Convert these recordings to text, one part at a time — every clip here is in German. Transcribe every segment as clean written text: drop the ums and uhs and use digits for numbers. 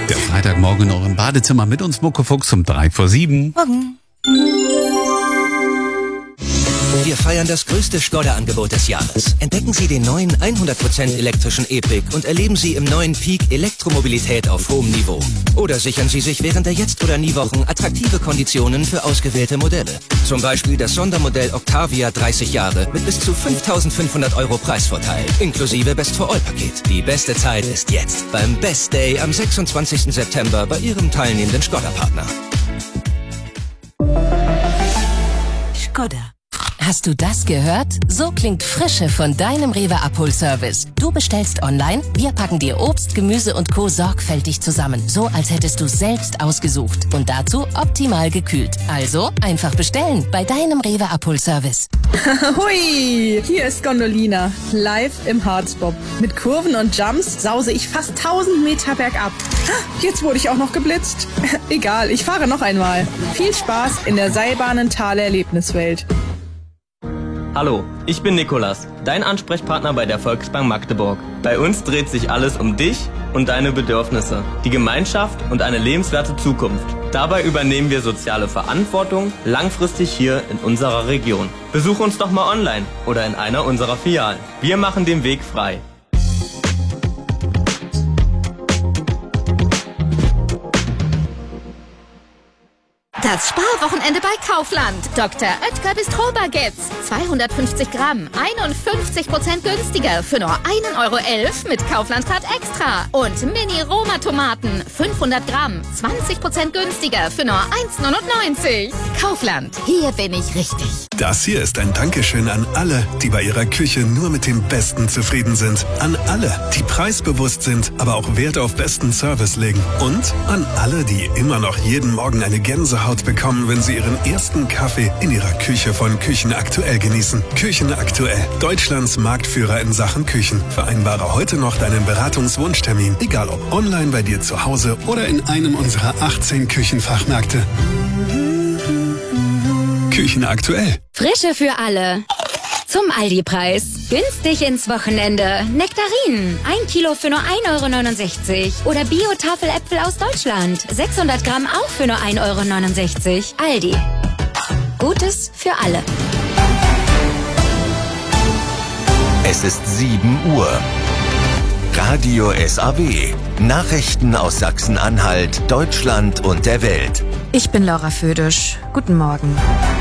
Der Freitagmorgen noch im Badezimmer mit uns, Muckefuchs, um 6:03. Morgen. Wir feiern das größte Skoda-Angebot des Jahres. Entdecken Sie den neuen 100% elektrischen E-Pick und erleben Sie im neuen Peak Elektromobilität auf hohem Niveau. Oder sichern Sie sich während der Jetzt- oder Nie-Wochen attraktive Konditionen für ausgewählte Modelle. Zum Beispiel das Sondermodell Octavia 30 Jahre mit bis zu 5.500 € Preisvorteil, inklusive Best-for-All-Paket. Die beste Zeit ist jetzt, beim Best Day am 26. September bei Ihrem teilnehmenden Skoda-Partner. Skoda. Hast du das gehört? So klingt Frische von deinem Rewe Abholservice. Du bestellst online, wir packen dir Obst, Gemüse und Co. sorgfältig zusammen. So, als hättest du selbst ausgesucht. Und dazu optimal gekühlt. Also einfach bestellen bei deinem Rewe Abholservice. Hui, hier ist Gondolina, live im Harzbob. Mit Kurven und Jumps sause ich fast 1000 Meter bergab. Jetzt wurde ich auch noch geblitzt. Egal, ich fahre noch einmal. Viel Spaß in der Seilbahnentaler Erlebniswelt. Hallo, ich bin Nikolas, dein Ansprechpartner bei der Volksbank Magdeburg. Bei uns dreht sich alles um dich und deine Bedürfnisse, die Gemeinschaft und eine lebenswerte Zukunft. Dabei übernehmen wir soziale Verantwortung langfristig hier in unserer Region. Besuche uns doch mal online oder in einer unserer Filialen. Wir machen den Weg frei. Das Sparwochenende bei Kaufland. Dr. Oetker Bistro-Baguettes. 250 Gramm, 51% günstiger für nur 1,11 € mit Kaufland-Card Extra. Und Mini-Roma-Tomaten, 500 Gramm, 20% günstiger für nur 1,99 €. Kaufland, hier bin ich richtig. Das hier ist ein Dankeschön an alle, die bei ihrer Küche nur mit dem Besten zufrieden sind. An alle, die preisbewusst sind, aber auch Wert auf besten Service legen. Und an alle, die immer noch jeden Morgen eine Gänsehaut bekommen, wenn sie ihren ersten Kaffee in ihrer Küche von Küchen Aktuell genießen. Küchen Aktuell, Deutschlands Marktführer in Sachen Küchen. Vereinbare heute noch deinen Beratungswunschtermin, egal ob online bei dir zu Hause oder in einem unserer 18 Küchenfachmärkte. Küchen Aktuell. Frische für alle. Zum Aldi-Preis. Günstig ins Wochenende. Nektarinen. 1 Kilo für nur 1,69 €. Oder Bio-Tafeläpfel aus Deutschland. 600 Gramm auch für nur 1,69 €. Aldi. Gutes für alle. Es ist 7 Uhr. Radio SAW. Nachrichten aus Sachsen-Anhalt, Deutschland und der Welt. Ich bin Laura Födisch. Guten Morgen.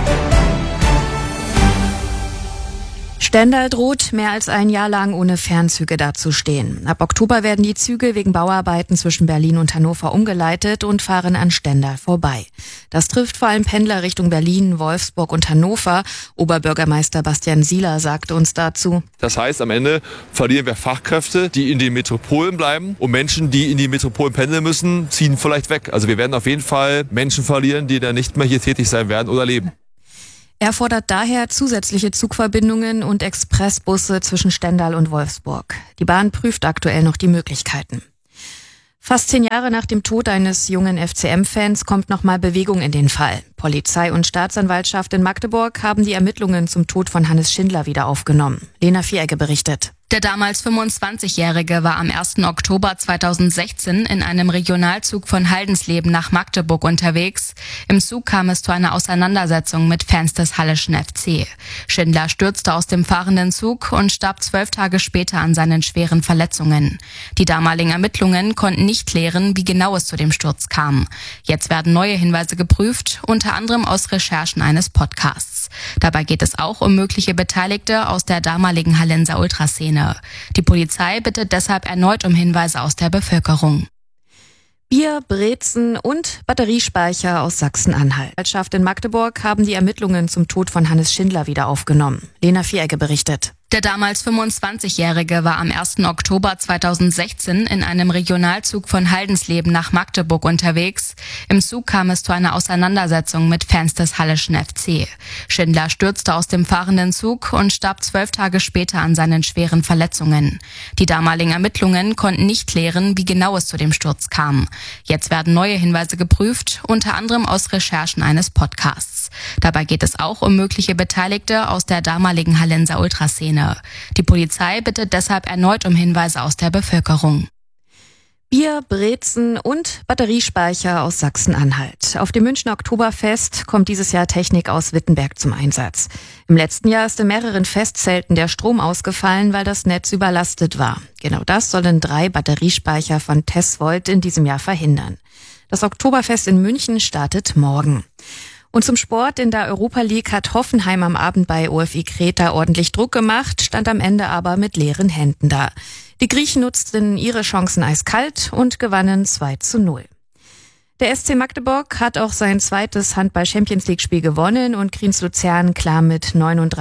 Stendal droht, mehr als ein Jahr lang ohne Fernzüge dazustehen. Ab Oktober werden die Züge wegen Bauarbeiten zwischen Berlin und Hannover umgeleitet und fahren an Stendal vorbei. Das trifft vor allem Pendler Richtung Berlin, Wolfsburg und Hannover. Oberbürgermeister Bastian Sieler sagte uns dazu: Das heißt, am Ende verlieren wir Fachkräfte, die in den Metropolen bleiben, und Menschen, die in die Metropolen pendeln müssen, ziehen vielleicht weg. Also wir werden auf jeden Fall Menschen verlieren, die dann nicht mehr hier tätig sein werden oder leben. Er fordert daher zusätzliche Zugverbindungen und Expressbusse zwischen Stendal und Wolfsburg. Die Bahn prüft aktuell noch die Möglichkeiten. Fast 10 Jahre nach dem Tod eines jungen FCM-Fans kommt nochmal Bewegung in den Fall. Polizei und Staatsanwaltschaft in Magdeburg haben die Ermittlungen zum Tod von Hannes Schindler wieder aufgenommen. Lena Vieregge berichtet. Der damals 25-Jährige war am 1. Oktober 2016 in einem Regionalzug von Haldensleben nach Magdeburg unterwegs. Im Zug kam es zu einer Auseinandersetzung mit Fans des Halleschen FC. Schindler stürzte aus dem fahrenden Zug und starb 12 Tage später an seinen schweren Verletzungen. Die damaligen Ermittlungen konnten nicht klären, wie genau es zu dem Sturz kam. Jetzt werden neue Hinweise geprüft, unter anderem aus Recherchen eines Podcasts. Dabei geht es auch um mögliche Beteiligte aus der damaligen Hallenser Ultraszene. Die Polizei bittet deshalb erneut um Hinweise aus der Bevölkerung. Bier, Brezen und Batteriespeicher aus Sachsen-Anhalt. Die Anwaltschaft in Magdeburg haben die Ermittlungen zum Tod von Hannes Schindler wieder aufgenommen. Lena Vieregge berichtet. Der damals 25-Jährige war am 1. Oktober 2016 in einem Regionalzug von Haldensleben nach Magdeburg unterwegs. Im Zug kam es zu einer Auseinandersetzung mit Fans des Halleschen FC. Schindler stürzte aus dem fahrenden Zug und starb 12 Tage später an seinen schweren Verletzungen. Die damaligen Ermittlungen konnten nicht klären, wie genau es zu dem Sturz kam. Jetzt werden neue Hinweise geprüft, unter anderem aus Recherchen eines Podcasts. Dabei geht es auch um mögliche Beteiligte aus der damaligen Hallenser Ultraszene. Die Polizei bittet deshalb erneut um Hinweise aus der Bevölkerung. Bier, Bier, Brezen und Batteriespeicher aus Sachsen-Anhalt. Auf dem Münchner Oktoberfest kommt dieses Jahr Technik aus Wittenberg zum Einsatz. Im letzten Jahr ist in mehreren Festzelten der Strom ausgefallen, weil das Netz überlastet war. Genau das sollen 3 Batteriespeicher von Tesvolt in diesem Jahr verhindern. Das Oktoberfest in München startet morgen. Und zum Sport in der Europa League hat Hoffenheim am Abend bei OFI Kreta ordentlich Druck gemacht, stand am Ende aber mit leeren Händen da. Die Griechen nutzten ihre Chancen eiskalt und gewannen 2:0. Der SC Magdeburg hat auch sein zweites Handball-Champions-League-Spiel gewonnen und Kriens Luzern klar mit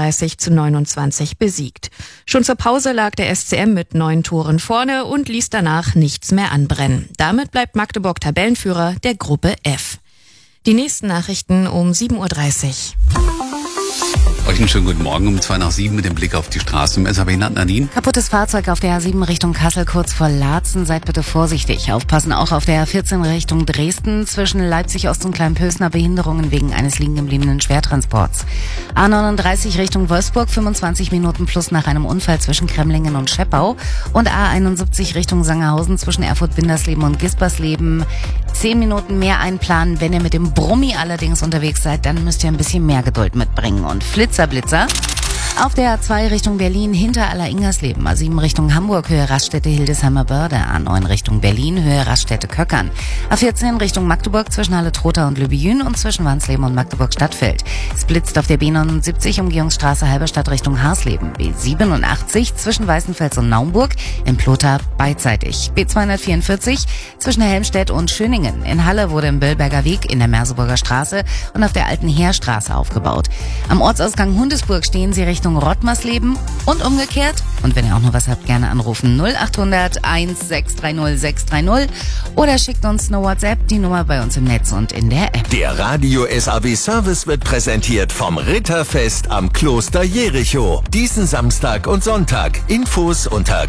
39:29 besiegt. Schon zur Pause lag der SCM mit 9 Toren vorne und ließ danach nichts mehr anbrennen. Damit bleibt Magdeburg Tabellenführer der Gruppe F. Die nächsten Nachrichten um 7:30 Uhr. Euch einen schönen guten Morgen um 6:55 mit dem Blick auf die Straße im SAW Nadine. Kaputtes Fahrzeug auf der A7 Richtung Kassel kurz vor Laatzen. Seid bitte vorsichtig. Aufpassen auch auf der A14 Richtung Dresden. Zwischen Leipzig Ost und Kleinpösner Behinderungen wegen eines liegen gebliebenen Schwertransports. A39 Richtung Wolfsburg 25 Minuten plus nach einem Unfall zwischen Kremlingen und Scheppau. Und A71 Richtung Sangerhausen zwischen Erfurt-Bindersleben und Gispersleben. 10 Minuten mehr einplanen. Wenn ihr mit dem Brummi allerdings unterwegs seid, dann müsst ihr ein bisschen mehr Geduld mitbringen. Und Blitzer. Auf der A2 Richtung Berlin hinter Aller-Ingersleben, A7 Richtung Hamburg, Höhe Raststätte Hildesheimer Börde, A9 Richtung Berlin, Höhe Raststätte Köckern, A14 Richtung Magdeburg zwischen Halle-Trotha und Lübejün und zwischen Wansleben und Magdeburg-Stadtfeld. Es blitzt auf der B79 Umgehungsstraße Halberstadt Richtung Harsleben, B87 zwischen Weißenfels und Naumburg, in Plotha beidseitig, B244 zwischen Helmstedt und Schöningen. In Halle wurde im Böllberger Weg in der Merseburger Straße und auf der Alten Heerstraße aufgebaut. Am Ortsausgang Hundesburg stehen Sie Richtung Rottmarsleben und umgekehrt. Und wenn ihr auch noch was habt, gerne anrufen 0800 1630 630 oder schickt uns eine WhatsApp, die Nummer bei uns im Netz und in der App. Der Radio SAW Service wird präsentiert vom Ritterfest am Kloster Jericho. Diesen Samstag und Sonntag. Infos unter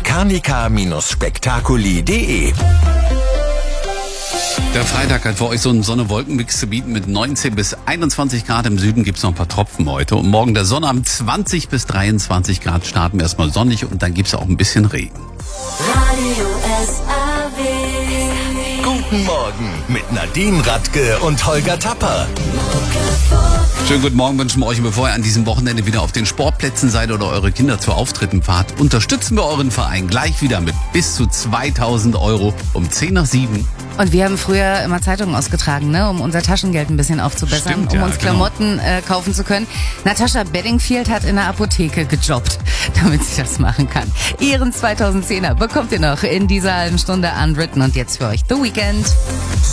carnica-spektakuli.de. Der Freitag hat für euch so einen Sonne-Wolken-Mix zu bieten mit 19 bis 21 Grad. Im Süden gibt's noch ein paar Tropfen heute. Und morgen der Sonnabend 20 bis 23 Grad. Starten wir erstmal sonnig und dann gibt's auch ein bisschen Regen. Radio SAW. Guten Morgen mit Nadine Radke und Holger Tapper. Schönen guten Morgen wünschen wir euch, bevor ihr an diesem Wochenende wieder auf den Sportplätzen seid oder eure Kinder zu Auftritten fahrt. Unterstützen wir euren Verein gleich wieder mit bis zu 2.000 € um 6:50. Und wir haben früher immer Zeitungen ausgetragen, ne, um unser Taschengeld ein bisschen aufzubessern, Stimmt, um ja, uns Klamotten kaufen zu können. Natascha Bedingfield hat in der Apotheke gejobbt, damit sie das machen kann. Ihren 2010er bekommt ihr noch in dieser halben Stunde unwritten und jetzt für euch The Weeknd.